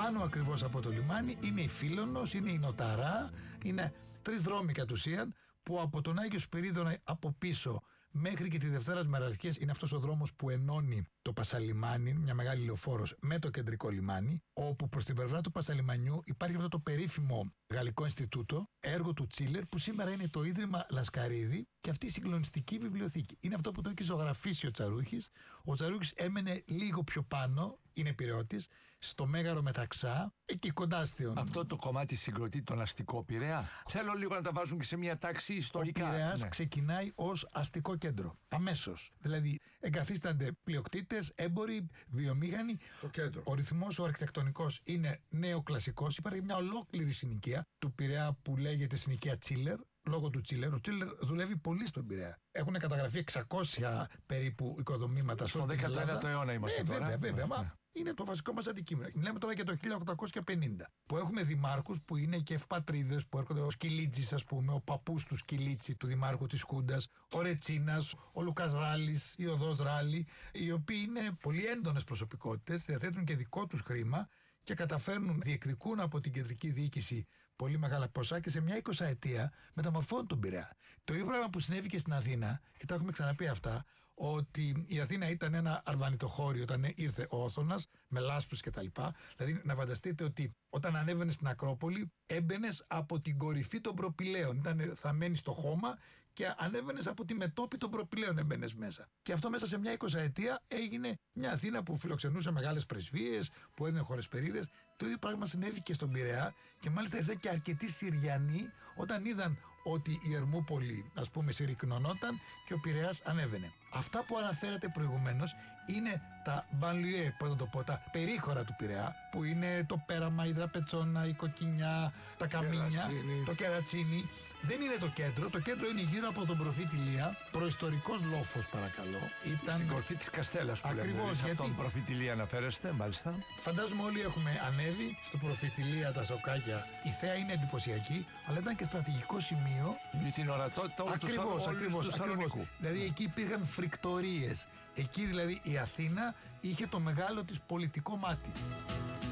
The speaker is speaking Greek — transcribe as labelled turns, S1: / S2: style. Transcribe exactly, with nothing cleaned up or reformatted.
S1: Πάνω ακριβώς από το λιμάνι είναι η Φίλωνος, είναι η Νοταρά, είναι τρεις δρόμοι κατ' ουσίαν που από τον Άγιο Σπυρίδωνα από πίσω μέχρι και τη Δευτέρας Μεραρχίας είναι αυτός ο δρόμος που ενώνει το Πασαλιμάνι, μια μεγάλη λεωφόρος, με το κεντρικό λιμάνι, όπου προς την πλευρά του Πασαλιμανιού υπάρχει αυτό το περίφημο Γαλλικό Ινστιτούτο, έργο του Τσίλερ, που σήμερα είναι το Ίδρυμα Λασκαρίδη, και αυτή η συγκλονιστική βιβλιοθήκη. Είναι αυτό που το έχει ζωγραφίσει ο Τσαρούχης. Ο Τσαρούχης έμενε λίγο πιο πάνω, είναι Πειραιώτης, στο Μέγαρο Μεταξά, εκεί κοντά στην.
S2: Αυτό το κομμάτι συγκροτεί τον αστικό Πειραιά. Θέλω λίγο να τα βάζουν και σε μια τάξη ιστορικά.
S1: Ο Πειραιάς
S2: ναι.
S1: ξεκινάει ως αστικό κέντρο. Αμέσως. Δηλαδή, εγκαθίστανται πλειοκτήτες, έμποροι, βιομήχανοι.
S3: Στο κέντρο.
S1: Ο ρυθμός, ο αρχιτεκτονικός είναι νεοκλασικός. Υπάρχει μια ολόκληρη συνοικία του Πειραιά που λέγεται συνοικία Τσίλερ. Λόγω του Τσίλερ. Ο Τσίλερ δουλεύει πολύ στον Πειραιά. Έχουν καταγραφεί εξακόσια περίπου οικοδομήματα στον
S2: δέκατο ένατο αιώνα είμαστε
S1: ε,
S2: τώρα.
S1: Βέβαια, βέβαια.
S2: Ναι.
S1: Μα είναι το βασικό μας αντικείμενο. Μιλάμε τώρα για το χίλια οκτακόσια πενήντα. Που έχουμε δημάρχους που είναι και ευπατρίδες, που έρχονται ο Σκυλίτσης, ας πούμε, ο παππούς του Σκυλίτση, του δημάρχου της Χούντας, ο Ρετσίνας, ο Λουκάς Ράλης, η Οδός Ράλη, οι οποίοι είναι πολύ έντονες προσωπικότητες, διαθέτουν και δικό τους χρήμα και καταφέρνουν, διεκδικούν από την κεντρική διοίκηση πολύ μεγάλα ποσά και σε μια εικοσαετία μεταμορφώνουν τον Πειραιά. Το ίδιο πράγμα που συνέβη και στην Αθήνα, και τα έχουμε ξαναπεί αυτά, ότι η Αθήνα ήταν ένα αρβανιτοχώριο όταν ήρθε ο Όθωνας με λάσπους κτλ. Δηλαδή, να φανταστείτε ότι όταν ανέβαινε στην Ακρόπολη, έμπαινε από την κορυφή των προπηλαίων. Ήταν θαμμένη στο χώμα και ανέβαινε από τη μετώπη των προπηλαίων, έμπαινε μέσα. Και αυτό μέσα σε μια εικοσαετία έγινε μια Αθήνα που φιλοξενούσε μεγάλες πρεσβείες, που έδινε χωρεσπερίδες. Το ίδιο πράγμα συνέβη και στον Πειραιά, και μάλιστα ήρθαν και αρκετοί Συριανοί όταν είδαν ότι η Ερμούπολη, ας πούμε, συρρυκνωνόταν και ο Πειραιάς ανέβαινε. Αυτά που αναφέρατε προηγουμένως είναι τα μπανλιέ, πώς να το πω, τα περίχωρα του Πειραιά, που είναι το Πέραμα, η Δραπετσόνα, η Κοκκινιά, τα Καμίνια,
S3: Κερατσίνη.
S1: το Κερατσίνι. Δεν είναι το κέντρο. Το κέντρο είναι γύρω από τον προφήτη Ηλία. Προϊστορικός λόφος, παρακαλώ. Ήταν...
S2: Στην κορφή της Καστέλας που λέμε.
S1: Ακριβώς,
S2: Σε
S1: γιατί-
S2: αυτόν τον προφήτη Ηλία αναφέρεστε, μάλιστα.
S1: Φαντάζομαι όλοι έχουμε ανέβει στο προφήτη Ηλία, τα σοκάκια. Η θέα είναι εντυπωσιακή, αλλά ήταν και στρατηγικό σημείο.
S2: Για την ορατότητα όλου του
S1: Ακριβώς,
S2: Σαλ- όλου
S1: ακριβώς,
S2: του
S1: ακριβώς.
S2: Σαλονίκου.
S1: Δηλαδή εκεί υπήρχαν φρικτορίες. Εκεί δηλαδή η Αθήνα είχε το μεγάλο της πολιτικό μάτι.